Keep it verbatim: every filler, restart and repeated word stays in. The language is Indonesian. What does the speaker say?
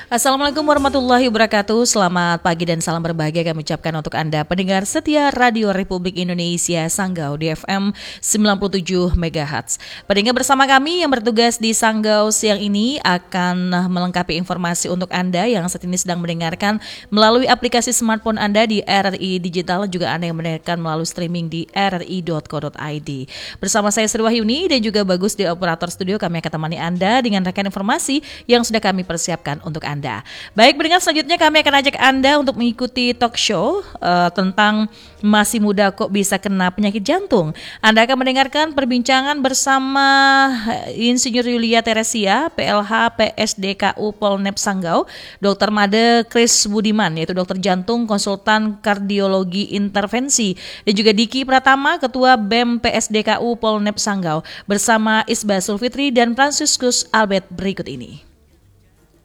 Assalamualaikum warahmatullahi wabarakatuh. Selamat pagi dan salam berbahagia kami ucapkan untuk Anda pendengar setia Radio Republik Indonesia Sanggau di F M sembilan puluh tujuh megahertz. Pendengar bersama kami yang bertugas di Sanggau siang ini akan melengkapi informasi untuk Anda yang saat ini sedang mendengarkan melalui aplikasi smartphone Anda di R R I Digital, juga Anda yang mendengarkan melalui streaming di r r i dot co dot i d. Bersama saya Sri Wahyuni dan juga Bagus di operator studio, kami akan temani Anda dengan rangkaian informasi yang sudah kami persiapkan untuk Anda. Anda. Baik, pendengar, selanjutnya kami akan ajak Anda untuk mengikuti talk show uh, tentang masih muda kok bisa kena penyakit jantung. Anda akan mendengarkan perbincangan bersama Insinyur Yulia Teresia, P L H P S D K U Polnep Sanggau, Dokter Made Kris Budiman, yaitu dokter jantung, konsultan kardiologi intervensi, dan juga Diki Pratama, Ketua B E M P S D K U Polnep Sanggau, bersama Isba Sulfitri dan Franciscus Albert berikut ini.